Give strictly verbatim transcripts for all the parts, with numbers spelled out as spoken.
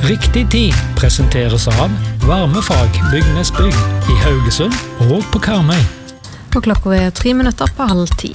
Riktig tid presenteres av Varmefag Bygnesbygg i Haugesund og på Karmøy. Og klokka er tre minutter på halv ti.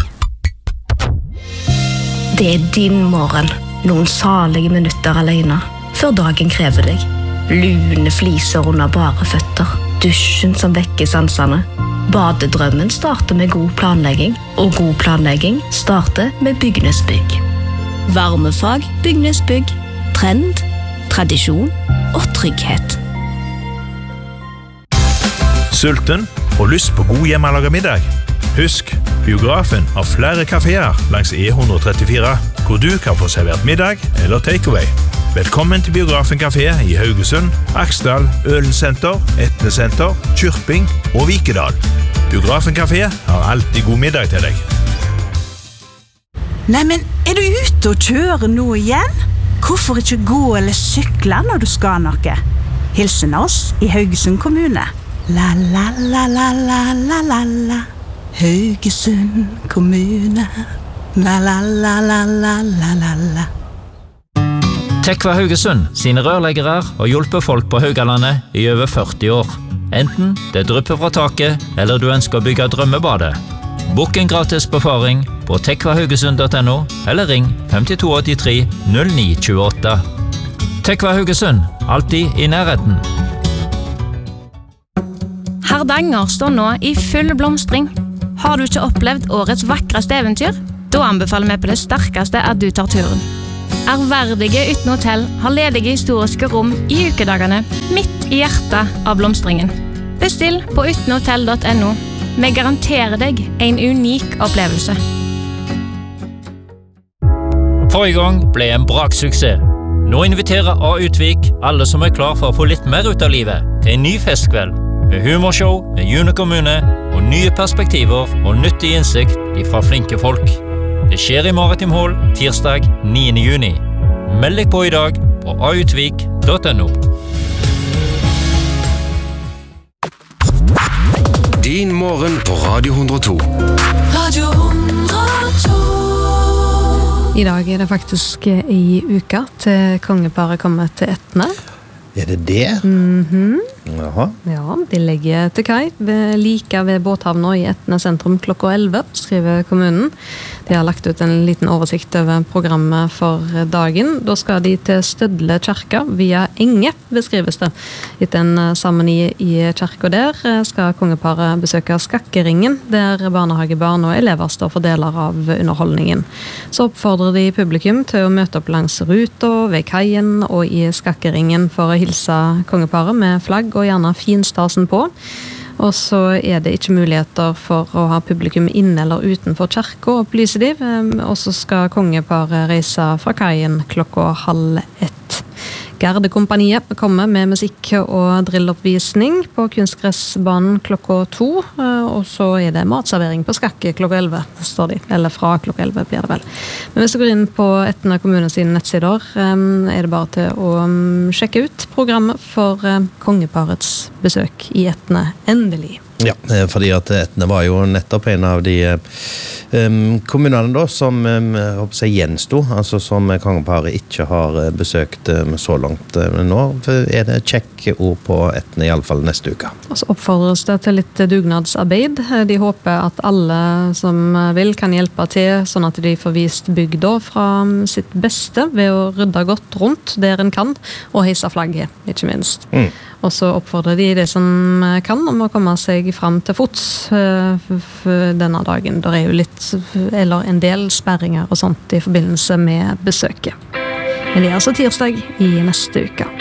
Det er din morgen. Noen salige minutter alene, før dagen krever deg. Lune fliser under bare føtter. Dusjen som vekker sansene. Badedrømmen starter med god planlegging, og god planlegging starter med Bygnesbygg. Varmefag Bygnesbygg. Trend, tradisjon og trygghet. Sulten og lyst på god hjemmelaget middag? Husk, biografen har flere kaféer langs E ett trettiofyra, hvor du kan få servert middag eller takeaway. Velkommen til Biografen Café i Haugesund, Aksdal, Ølensenter, Etnesenter, Kyrping og Vikedal. Biografen Café har alltid god middag til deg. Nei, men er du ute og kjører nå igjen? Hvorfor ikke gå eller sykle når du skal noe? Hilsen oss i Haugesund kommune. La la la la la la la la. Haugesund kommune. La la la la la la la la. Tekva Haugesund sine rørleggere har hjulpet folk på Haugalandet i over førti år. Enten det drypper fra taket, eller du ønsker å bygge drømmebadet. Bokk en gratis befaring på tekvahaugesund punktum no, eller ring fem to åtte tre null ni to åtte. Tekva Haugesund, alltid i nærheten. Hardanger står nå i full blomstring. Har du ikke opplevd årets vakreste eventyr? Da anbefaler vi på det sterkeste at du tar turen. Ærverdige Ytne Hotell har ledige historiske rom i ukedagene, midt i hjertet av blomstringen. Bestill på ytne hotell punktum no. Vi garanterer deg en unik opplevelse. Forrige gang ble en braksuksess. Nå inviterer A. Utvik alle som er klar for å få litt mer ut av livet til en ny festkveld, med humorshow, med June kommune og nye perspektiver og nyttig innsikt fra flinke folk. Det skjer i Maritim Hall, tirsdag niende juni. Meld deg på i dag på a utvik punktum no. Din morgen på Radio hundre og to. Radio hundre og to. I dag er det faktisk i uka til kongeparet kommer til Etne. Er det det? Mhm. Jaha. Ja, de legger til kai ved, like ved båthavna i Etne sentrum klokka elleve, skriver kommunen. De har lagt ut en liten oversikt over programmet for dagen. Da skal de til Stødle kjerka via Enge, beskrives det. Etter en sammenheng i kjerka der skal kongeparet besøke Skakkeringen, der barnehagebarn og elever står for deler av underholdningen. Så oppfordrer de publikum til å møte opp langs ruta, ved kaien og i Skakkeringen for å hilse kongeparet med flagg og gjerne finstasen på. Og så er det ikke muligheter for å ha publikum inne eller utenfor kjerka, opplyser de. Og så skal kongeparet reise fra kaien klokka halv ett. Gardekompaniet kommer med musikk og drilloppvisning på kunstgressbanen klokka to, og så er det matservering på Skakke klokka elleve, står de, eller fra klokka elleve blir det vel. Men hvis du går inn på Etne kommune sine nettsider, er det bare til å sjekke ut programmet for kongeparets besøk i Etne endelig. Ja, fordi at Etne var jo nettopp en av de um, kommunene da, som um, håper seg gjensto, altså som kongeparet ikke har besøkt um, så langt. Nå er det check-ord på Etne i alle fall neste uke. Og så oppfordres det til litt dugnadsarbeid. De håper at alle som vil kan hjelpe til, sånn at de får vist bygda fra sitt beste ved å rydde godt rundt der en kan, og heise flagget, ikke minst. Mm. Og så oppfordrer de det som kan om å komme seg fram til fots denne dagen. Det er jo litt, eller en del sperringer og sånt i forbindelse med besøket. Men det er altså tirsdag i neste uke.